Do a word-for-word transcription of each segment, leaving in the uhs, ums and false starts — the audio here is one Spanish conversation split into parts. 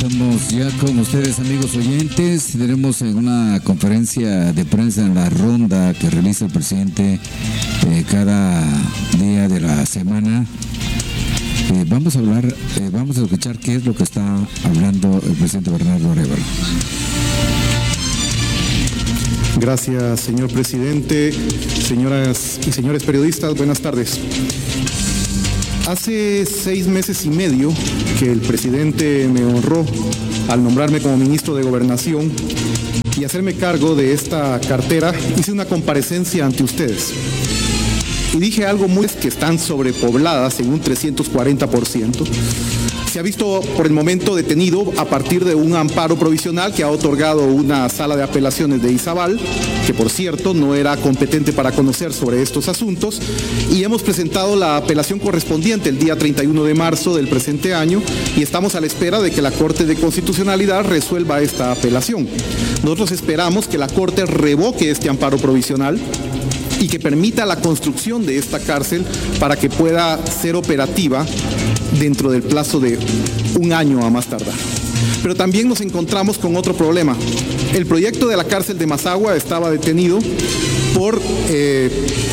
Estamos ya con ustedes, amigos oyentes. Tenemos una conferencia de prensa en la ronda que realiza el presidente eh, cada día de la semana. Eh, vamos a hablar, eh, vamos a escuchar qué es lo que está hablando el presidente Bernardo Arévalo. Gracias, señor presidente. Señoras y señores periodistas, buenas tardes. Hace seis meses y medio que el presidente me honró al nombrarme como ministro de Gobernación y hacerme cargo de esta cartera. Hice una comparecencia ante ustedes y dije algo muy que están sobrepobladas en un trescientos cuarenta por ciento. Se ha visto por el momento detenido a partir de un amparo provisional que ha otorgado una sala de apelaciones de Izabal, que por cierto no era competente para conocer sobre estos asuntos, y hemos presentado la apelación correspondiente el día treinta y uno de marzo del presente año y estamos a la espera de que la Corte de Constitucionalidad resuelva esta apelación. Nosotros esperamos que la Corte revoque este amparo provisional y que permita la construcción de esta cárcel para que pueda ser operativa dentro del plazo de un año a más tardar. Pero también nos encontramos con otro problema. El proyecto de la cárcel de Mazagua estaba detenido por eh,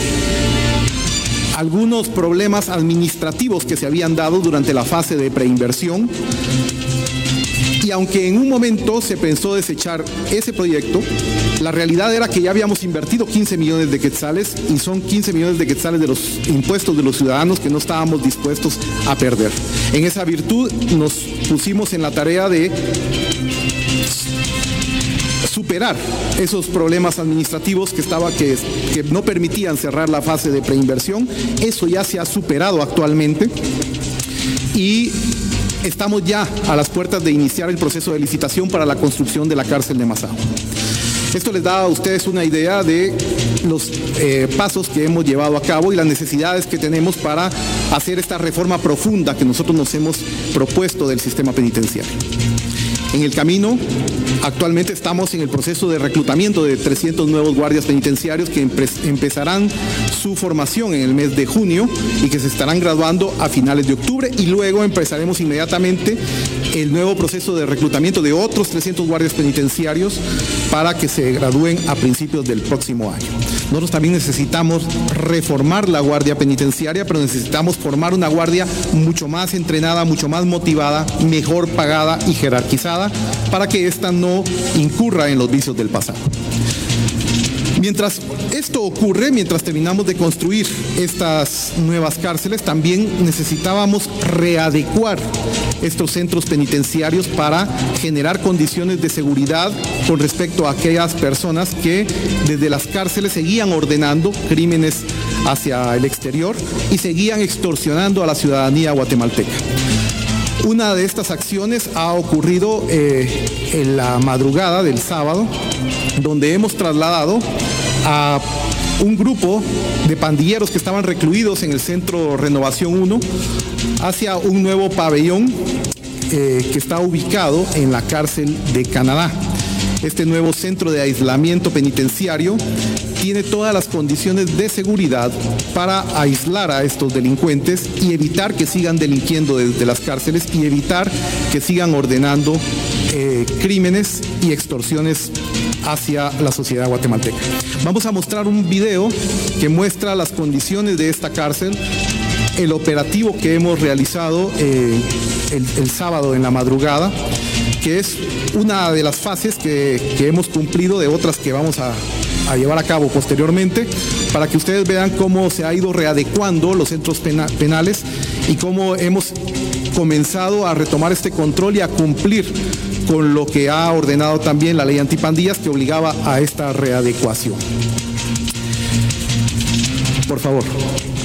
algunos problemas administrativos que se habían dado durante la fase de preinversión. Y aunque en un momento se pensó desechar ese proyecto, la realidad era que ya habíamos invertido quince millones de quetzales y son quince millones de quetzales de los impuestos de los ciudadanos que no estábamos dispuestos a perder. En esa virtud nos pusimos en la tarea de superar esos problemas administrativos que, estaba, que, que no permitían cerrar la fase de preinversión. Eso ya se ha superado actualmente y estamos ya a las puertas de iniciar el proceso de licitación para la construcción de la cárcel de Mazagua. Esto les da a ustedes una idea de los eh, pasos que hemos llevado a cabo y las necesidades que tenemos para hacer esta reforma profunda que nosotros nos hemos propuesto del sistema penitenciario. En el camino, actualmente estamos en el proceso de reclutamiento de trescientos nuevos guardias penitenciarios que empe- empezarán su formación en el mes de junio y que se estarán graduando a finales de octubre, y luego empezaremos inmediatamente el nuevo proceso de reclutamiento de otros trescientos guardias penitenciarios para que se gradúen a principios del próximo año. Nosotros también necesitamos reformar la guardia penitenciaria, pero necesitamos formar una guardia mucho más entrenada, mucho más motivada, mejor pagada y jerarquizada para que ésta no incurra en los vicios del pasado. Mientras esto ocurre, mientras terminamos de construir estas nuevas cárceles, también necesitábamos readecuar estos centros penitenciarios para generar condiciones de seguridad con respecto a aquellas personas que desde las cárceles seguían ordenando crímenes hacia el exterior y seguían extorsionando a la ciudadanía guatemalteca. Una de estas acciones ha ocurrido eh, en la madrugada del sábado, donde hemos trasladado a un grupo de pandilleros que estaban recluidos en el centro Renovación uno hacia un nuevo pabellón eh, que está ubicado en la cárcel de Canadá. Este nuevo centro de aislamiento penitenciario tiene todas las condiciones de seguridad para aislar a estos delincuentes y evitar que sigan delinquiendo desde las cárceles y evitar que sigan ordenando eh, crímenes y extorsiones hacia la sociedad guatemalteca. Vamos a mostrar un video que muestra las condiciones de esta cárcel, el operativo que hemos realizado eh, el, el sábado en la madrugada, que es una de las fases que, que hemos cumplido de otras que vamos a, a llevar a cabo posteriormente, para que ustedes vean cómo se ha ido readecuando los centros pena, penales y cómo hemos comenzado a retomar este control y a cumplir con lo que ha ordenado también la ley antipandillas, que obligaba a esta readecuación. Por favor.